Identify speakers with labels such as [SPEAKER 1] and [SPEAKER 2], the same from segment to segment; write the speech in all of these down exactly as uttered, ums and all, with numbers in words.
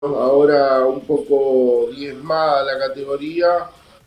[SPEAKER 1] ahora un poco diezmada la categoría.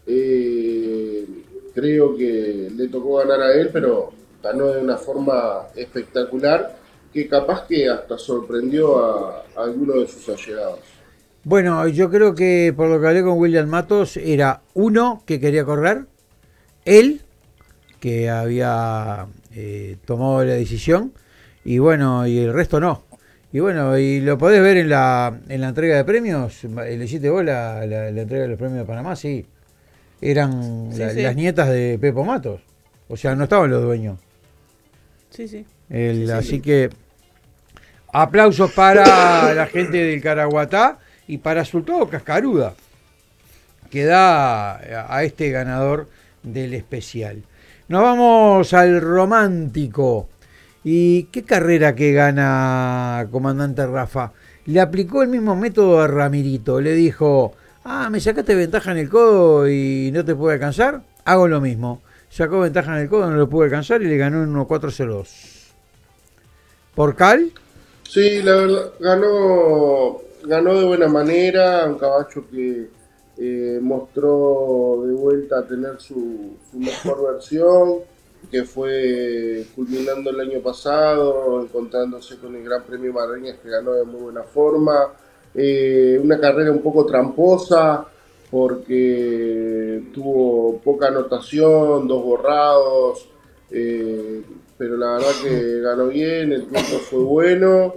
[SPEAKER 1] Eh, creo que le tocó ganar a él, pero ganó de una forma espectacular que capaz que hasta sorprendió a, a alguno de sus allegados.
[SPEAKER 2] Bueno, yo creo que por lo que hablé con William Matos, era uno que quería correr, él que había eh, tomado la decisión, y bueno, y el resto no. Y bueno, y lo podés ver en la, en la entrega de premios, le hiciste vos la, la, la entrega de los premios de Panamá, sí. Eran
[SPEAKER 3] Sí,
[SPEAKER 2] la- las
[SPEAKER 3] sí,
[SPEAKER 2] nietas de Pepo Matos. O sea, no estaban los dueños.
[SPEAKER 3] sí, sí, sí,
[SPEAKER 2] El,
[SPEAKER 3] sí.
[SPEAKER 2] así que aplausos para la gente del Caraguatá y para Sultado Cascaruda, que da a este ganador del especial. Nos vamos al romántico. ¿Y qué carrera que gana comandante Rafa? Le aplicó el mismo método a Ramirito. Le dijo, ah, me sacaste ventaja en el codo y no te pude alcanzar. Hago lo mismo. Sacó ventaja en el codo, no lo pude alcanzar y le ganó en uno cuatro cero dos. ¿Por Cal?
[SPEAKER 1] Sí, la verdad, ganó, ganó de buena manera, un caballo que eh, mostró de vuelta a tener su, su mejor versión, que fue culminando el año pasado, encontrándose con el Gran Premio Marreñas que ganó de muy buena forma. Eh, una carrera un poco tramposa porque tuvo poca anotación, dos borrados, eh, pero la verdad que ganó bien, el tiempo fue bueno.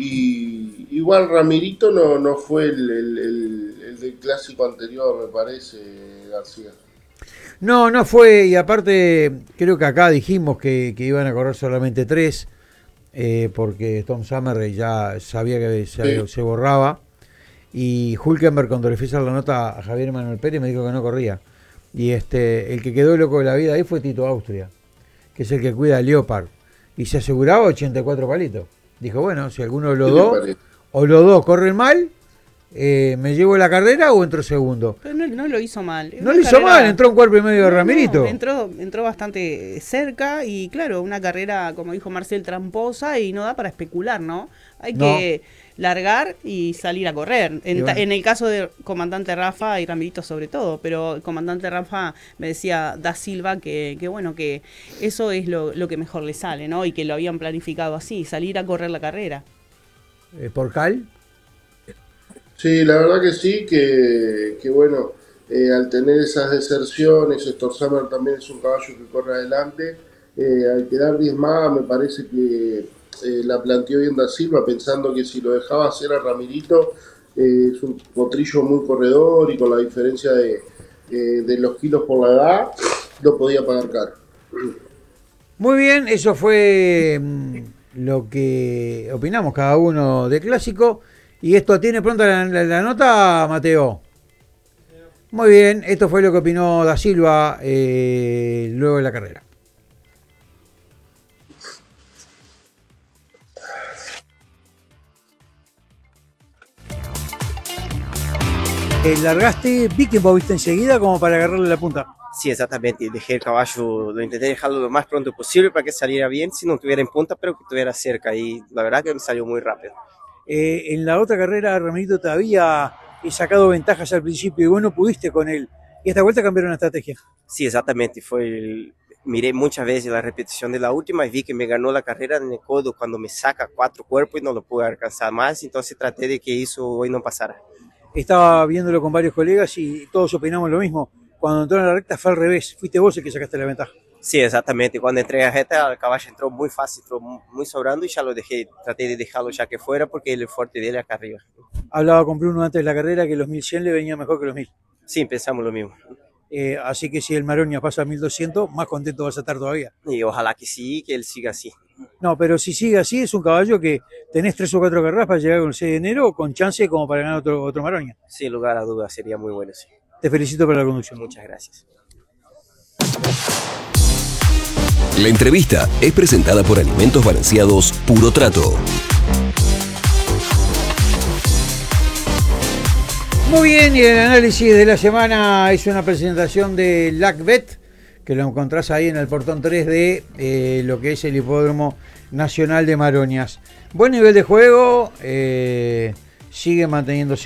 [SPEAKER 1] Y igual Ramirito no, no fue el, el, el, el del clásico anterior, me parece, García.
[SPEAKER 2] No, no fue, y aparte creo que acá dijimos que, que iban a correr solamente tres, eh, porque Tom Summer ya sabía que se,
[SPEAKER 1] Sí,
[SPEAKER 2] se borraba. Y Hulkenberg, cuando le fui a hacer la nota a Javier Manuel Pérez, me dijo que no corría. Y este, el que quedó loco de la vida ahí fue Tito Austria, que es el que cuida a Leopard. Y se aseguraba ochenta y cuatro palitos. Dijo, bueno, si alguno de
[SPEAKER 1] ¿qué
[SPEAKER 2] los
[SPEAKER 1] te
[SPEAKER 2] dos,
[SPEAKER 1] parece?
[SPEAKER 2] o los dos corren mal, eh, me llevo la carrera o entro segundo.
[SPEAKER 3] Pero no, no lo hizo mal.
[SPEAKER 2] No
[SPEAKER 3] Una
[SPEAKER 2] le hizo mal,
[SPEAKER 3] carrera.
[SPEAKER 2] entró un cuerpo y medio de
[SPEAKER 3] No, no,
[SPEAKER 2] Ramirito.
[SPEAKER 3] entró, entró bastante cerca y claro, una carrera, como dijo Marcel, tramposa y no da para especular, ¿no? Hay
[SPEAKER 2] No.
[SPEAKER 3] que largar y salir a correr.
[SPEAKER 2] Y
[SPEAKER 3] En, ta-
[SPEAKER 2] bueno,
[SPEAKER 3] en el caso del comandante Rafa y Ramirito sobre todo, pero el comandante Rafa me decía Da Silva que, que bueno, que eso es lo, lo que mejor le sale, ¿no? Y que lo habían planificado así, salir a correr la carrera.
[SPEAKER 2] eh, por Cal.
[SPEAKER 1] Sí, la verdad que sí, que, que bueno, eh, al tener esas deserciones, Stor Summer también es un caballo que corre adelante. Eh, al quedar diezmada, me parece que eh, la planteó bien Da Silva, pensando que si lo dejaba hacer a Ramirito, eh, es un potrillo muy corredor y con la diferencia de, eh, de los kilos por la edad, lo podía pagar caro.
[SPEAKER 2] Muy bien, eso fue mm, lo que opinamos cada uno de clásico. Y esto tiene pronta la, la- la nota, Mateo. Muy bien, esto fue lo que opinó Da Silva eh, luego de la carrera. Eh, largaste, vi que moviste enseguida como para agarrarle la punta.
[SPEAKER 4] Sí, exactamente. Dejé el caballo, lo intenté dejarlo lo más pronto posible para que saliera bien, si no estuviera en punta, pero que estuviera cerca. Y la verdad que me salió muy rápido.
[SPEAKER 2] Eh, en la otra carrera, Ramirito te había eh, sacado ventajas al principio y vos no pudiste con él. Y esta vuelta cambiaron la estrategia.
[SPEAKER 4] Sí, exactamente. Fue el- Miré muchas veces la repetición de la última y vi que me ganó la carrera en el codo cuando me saca cuatro cuerpos y no lo pude alcanzar más. Entonces traté de que eso hoy no pasara.
[SPEAKER 2] Estaba viéndolo con varios colegas y todos opinamos lo mismo. Cuando entró en la recta fue al revés. Fuiste vos el que sacaste la ventaja.
[SPEAKER 4] Sí, exactamente. Cuando entré a reta, el caballo entró muy fácil, entró muy sobrando y ya lo dejé. Traté de dejarlo ya que fuera porque el fuerte de él es acá arriba.
[SPEAKER 2] Hablaba con Bruno antes de la carrera que los mil cien le venían mejor que los mil.
[SPEAKER 4] Sí, pensamos lo mismo.
[SPEAKER 2] Eh, así que si el Maroña pasa a mil doscientos, más contento vas a estar todavía.
[SPEAKER 4] Y ojalá que sí, que él siga así.
[SPEAKER 2] No, pero si sigue así, es un caballo que tenés tres o cuatro carreras para llegar con el seis de enero con chance como para ganar otro, otro Maroña.
[SPEAKER 4] Sin lugar a dudas, sería muy bueno, sí.
[SPEAKER 2] Te felicito por la conducción.
[SPEAKER 4] Muchas gracias.
[SPEAKER 5] La entrevista es presentada por Alimentos Balanceados Puro Trato.
[SPEAKER 2] Muy bien, y el análisis de la semana es una presentación de LACBet, que lo encontrás ahí en el portón tres de eh, lo que es el Hipódromo Nacional de Maroñas. Buen nivel de juego, eh, sigue manteniéndose.